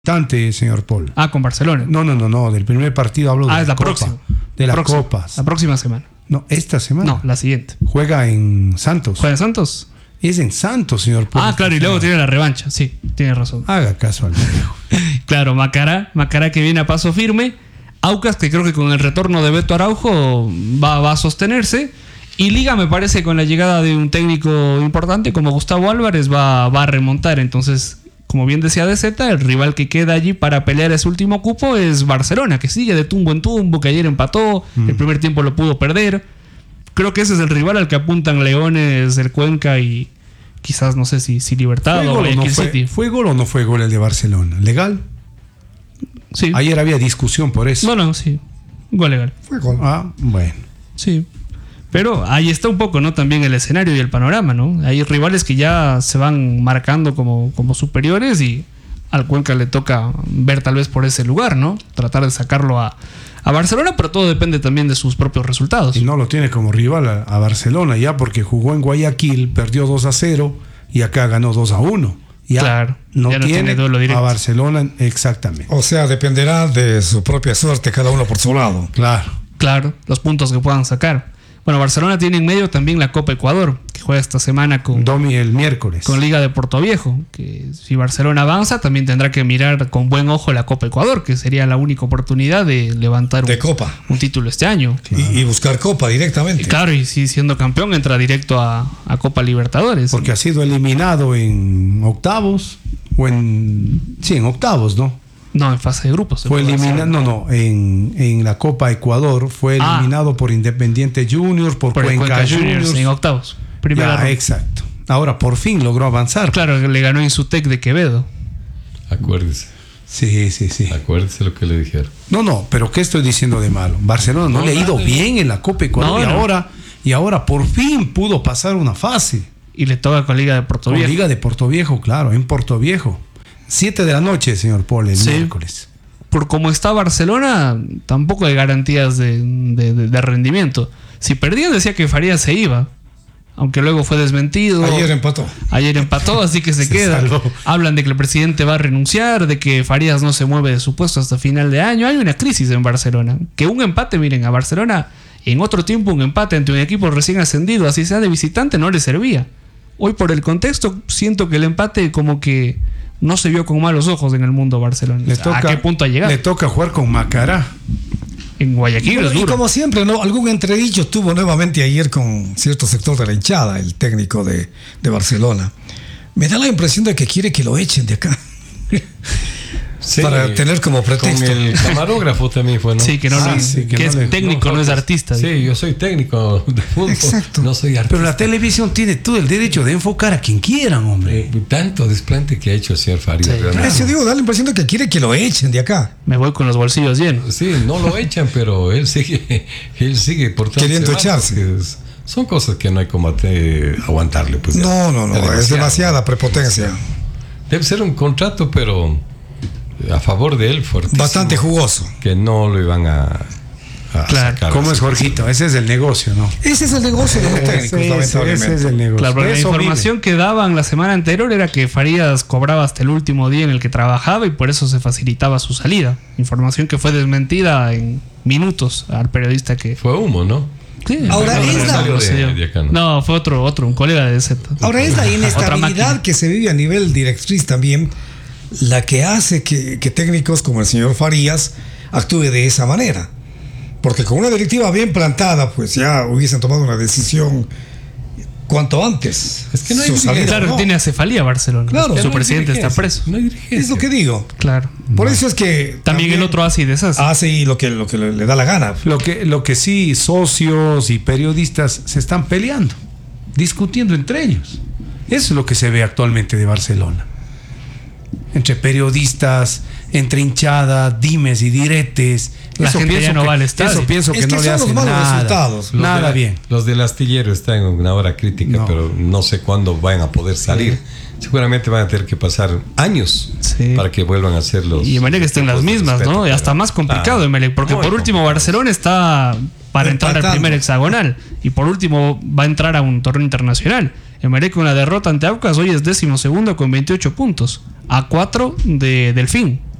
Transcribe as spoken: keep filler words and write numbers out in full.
Tante, señor Paul. Ah, con Barcelona. No, no, no, no. Del primer partido hablo de ah, la es la Copa. próxima. De las próxima, copas. La próxima semana. No, esta semana. No, la siguiente. Juega en Santos. ¿Juega en Santos? Es en Santos, señor Paul. Ah, claro, y luego tiene la revancha. Sí, tiene razón. Haga caso al viejo. Claro, Macará. Macará que viene a paso firme. Aucas, que creo que con el retorno de Beto Araujo va, va a sostenerse. Y Liga, me parece, con la llegada de un técnico importante como Gustavo Álvarez, va, va a remontar. Entonces, como bien decía D Z, el rival que queda allí para pelear ese último cupo es Barcelona, que sigue de tumbo en tumbo, que ayer empató, mm. el primer tiempo lo pudo perder. Creo que ese es el rival al que apuntan Leones, el Cuenca y quizás, no sé si, si Libertad o Guayaquil no City. ¿Fue gol o no fue gol el de Barcelona? ¿Legal? Sí. Ayer había discusión por eso. No, no, sí. Gol legal. Fue gol. Ah, bueno. Sí. Pero ahí está un poco, ¿no? También el escenario y el panorama, ¿no? Hay rivales que ya se van marcando como, como superiores y al Cuenca le toca ver tal vez por ese lugar, ¿no? Tratar de sacarlo a, a Barcelona, pero todo depende también de sus propios resultados. Y no lo tiene como rival a, a Barcelona ya porque jugó en Guayaquil, perdió dos a cero y acá ganó dos a uno. Ya claro, no, ya no tiene, tiene duelo directo a Barcelona, exactamente. O sea, dependerá de su propia suerte, cada uno por su lado. Claro. Claro, los puntos que puedan sacar. Bueno, Barcelona tiene en medio también la Copa Ecuador, que juega esta semana con Domi el miércoles. Con Liga de Portoviejo, que si Barcelona avanza también tendrá que mirar con buen ojo la Copa Ecuador, que sería la única oportunidad de levantar de un, Copa. un título este año. Claro. Y, y buscar Copa directamente. Y claro, y si siendo campeón entra directo a, a Copa Libertadores. Porque ha sido eliminado en octavos, o en... Sí, en octavos, ¿no? No, en fase de grupos. Fue eliminado, no, no, en, en la Copa Ecuador fue eliminado ah, por Independiente Juniors, por, por Cuenca, Cuenca Juniors, Juniors. En octavos. Primera ya, ronda. Exacto. Ahora por fin logró avanzar. Claro, le ganó en Insutec de Quevedo. Acuérdese. Sí, sí, sí. Acuérdese lo que le dijeron. No, no, pero ¿qué estoy diciendo de malo? Barcelona no, no le ha ido bien en la Copa Ecuador no, y, no. ahora, y ahora por fin pudo pasar una fase. Y le toca con Liga de Portoviejo. Con Liga de Portoviejo, claro, en Portoviejo. Siete de la noche, señor Paul, el sí. miércoles. Por como está Barcelona, tampoco hay garantías de, de, de, de rendimiento. Si perdía, decía que Farías se iba. Aunque luego fue desmentido. Ayer empató. Ayer empató, así que se, se queda. Salvó. Hablan de que el presidente va a renunciar, de que Farías no se mueve de su puesto hasta final de año. Hay una crisis en Barcelona. Que un empate, miren, a Barcelona, en otro tiempo un empate ante un equipo recién ascendido, así sea de visitante, no le servía. Hoy por el contexto, siento que el empate como que no se vio con malos ojos en el mundo Barcelona. Le toca, ¿A qué punto ha llegado? Le toca jugar con Macará. En Guayaquil bueno, es duro. Y como siempre, ¿no? Algún entredicho tuvo nuevamente ayer con cierto sector de la hinchada, el técnico de, de Barcelona. Me da la impresión de que quiere que lo echen de acá. Sí, para tener como pretexto. Con el camarógrafo también fue, ¿no? Sí, que, no, ah, no, sí, que, que no es le, técnico, no, no es artista. Sí, ¿sí? Yo soy técnico de fútbol. Exacto. No soy artista. Pero la televisión tiene todo el derecho de enfocar a quien quieran, hombre. Eh, tanto desplante que ha hecho el señor Farías. Sí. Eso digo, da la impresión de que quiere que lo echen de acá. Me voy con los bolsillos llenos. Sí, no lo echan, pero él sigue, él sigue por queriendo echarse. Es, son cosas que no hay como te, aguantarle. Pues ya, no, no, no, es, es demasiada prepotencia. Debe ser un contrato, pero a favor de él, fuertísimo. Bastante jugoso. Que no lo iban a, a claro. sacar. ¿Cómo es, Jorgito? Ese es el negocio, ¿no? Ese es el negocio de los técnicos, ese, lamentablemente. Ese es el negocio. Claro, la información vive. que daban la semana anterior era que Farías cobraba hasta el último día en el que trabajaba y por eso se facilitaba su salida. Información que fue desmentida en minutos al periodista que... Fue humo, ¿no? Sí, ahora no, es la... de, de, de acá, ¿no? no, fue otro, otro, un colega de D Z. Ahora es la inestabilidad que se vive a nivel directriz también la que hace que, que técnicos como el señor Farías actúe de esa manera. Porque con una directiva bien plantada, pues ya hubiesen tomado una decisión cuanto antes. Es que no hay salida, Claro, no. tiene acefalía Barcelona. Claro, su no presidente está preso. No hay es lo que digo. Claro. Por no. eso es que también, también el otro hace y deshace. Hace y lo que, lo que le, le da la gana. Lo que, lo que sí, socios y periodistas se están peleando, discutiendo entre ellos. Eso es lo que se ve actualmente de Barcelona. Entre periodistas, entre hinchada, dimes y diretes. La eso gente ya no que, va al estadio. Eso pienso es que, que no le hacen nada. Resultados. Nada los de, bien. Los del astillero están en una hora crítica, no. pero no sé cuándo van a poder salir. Sí. Seguramente van a tener que pasar años sí. para que vuelvan a hacer los... Y Emelec está en las mismas, respeto, ¿no? Y hasta más complicado, ah, Emelec, porque por último complicado. Barcelona está para entrar al primer hexagonal y por último va a entrar a un torneo internacional. Emelec con la derrota ante Aucas hoy es décimo segundo con veintiocho puntos, a cuatro de Delfín.